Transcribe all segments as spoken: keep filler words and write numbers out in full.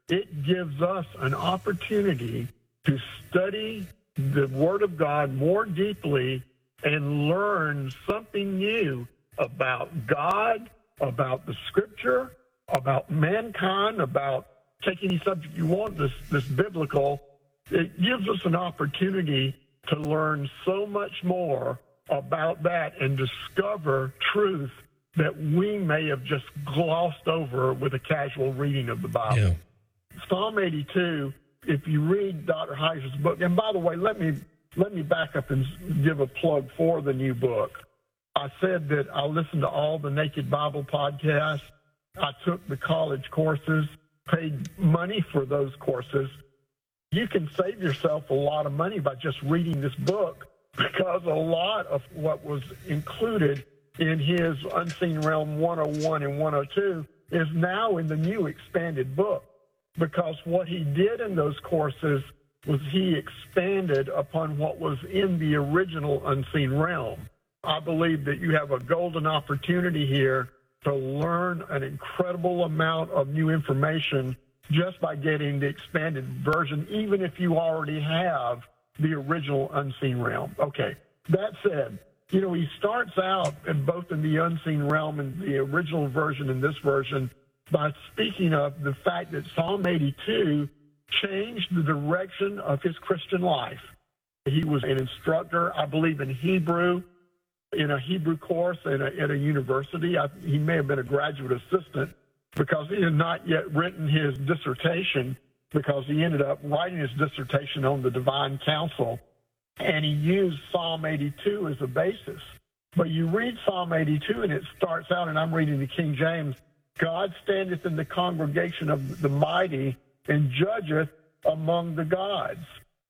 it gives us an opportunity to study the Word of God more deeply and learn something new about God, about the Scripture, about mankind, about take any subject you want, this, this biblical. It gives us an opportunity to learn so much more about that and discover truth that we may have just glossed over with a casual reading of the Bible. Yeah. Psalm eighty-two, if you read Doctor Heiser's book, and by the way, let me let me back up and give a plug for the new book. I said that I listened to all the Naked Bible podcasts. I took the college courses, paid money for those courses. You can save yourself a lot of money by just reading this book, because a lot of what was included in his Unseen Realm one oh one and one oh two is now in the new expanded book. Because what he did in those courses was he expanded upon what was in the original Unseen Realm. I believe that you have a golden opportunity here to learn an incredible amount of new information just by getting the expanded version, even if you already have the original Unseen Realm. Okay, that said, you know, he starts out in both in the Unseen Realm and the original version and this version by speaking of the fact that Psalm eighty-two changed the direction of his Christian life. He was an instructor, I believe, in Hebrew, in a Hebrew course at a, at a university. I, he may have been a graduate assistant because he had not yet written his dissertation, because he ended up writing his dissertation on the divine counsel, and he used Psalm eighty-two as a basis. But you read Psalm eighty-two, and it starts out, and I'm reading the King James, God standeth in the congregation of the mighty and judgeth among the gods.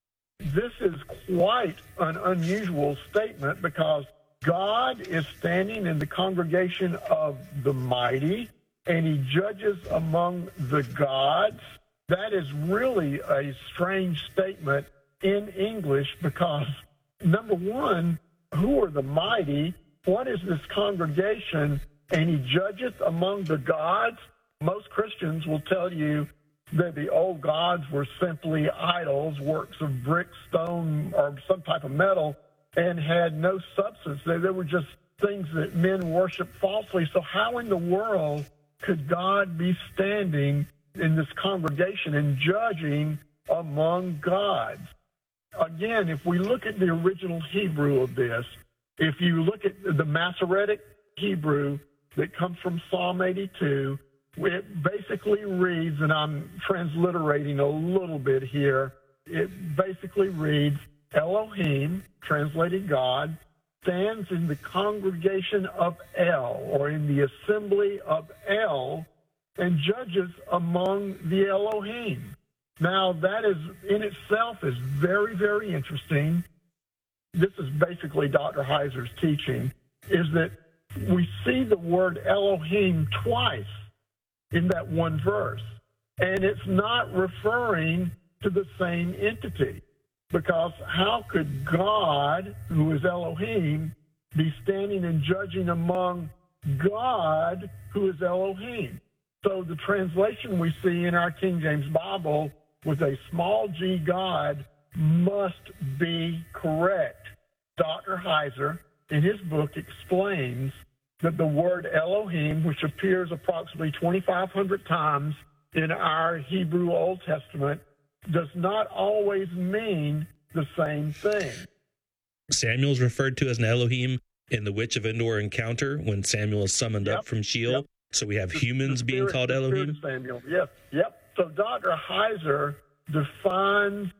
This is quite an unusual statement, because God is standing in the congregation of the mighty and he judges among the gods. That is really a strange statement in English, because, number one, who are the mighty? What is this congregation? And he judgeth among the gods. Most Christians will tell you that the old gods were simply idols, works of brick, stone, or some type of metal, and had no substance. They, they were just things that men worship falsely. So how in the world could God be standing in this congregation and judging among gods? Again, if we look at the original Hebrew of this, if you look at the Masoretic Hebrew that comes from Psalm eighty-two, it basically reads, and I'm transliterating a little bit here, it basically reads, Elohim, translated God, stands in the congregation of El, or in the assembly of El, and judges among the Elohim. Now, that is in itself is very, very interesting. This is basically Doctor Heiser's teaching, is that we see the word Elohim twice in that one verse, and it's not referring to the same entity, because how could God, who is Elohim, be standing and judging among God, who is Elohim? So the translation we see in our King James Bible with a small g God must be correct. Doctor Heiser, in his book, explains that the word Elohim, which appears approximately twenty-five hundred times in our Hebrew Old Testament, does not always mean the same thing. Samuel's referred to as an Elohim in the Witch of Endor encounter when Samuel is summoned Yep. up from Sheol. Yep. So we have humans The being spirit- called the spirit Elohim. of Samuel. Yep, yep. So Doctor Heiser defines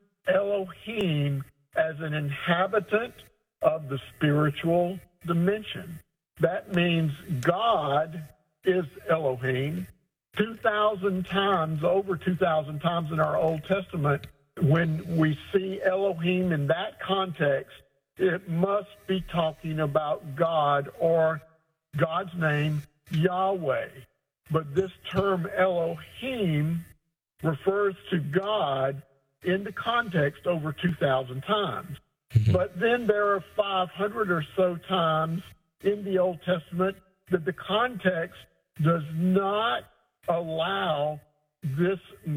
Elohim as an inhabitant of the spiritual dimension. That means God is Elohim. two thousand times, over two thousand times in our Old Testament, when we see Elohim in that context, it must be talking about God, or God's name, Yahweh. But this term Elohim refers to God in the context over two thousand times. But then there are five hundred or so times in the Old Testament that the context does not allow this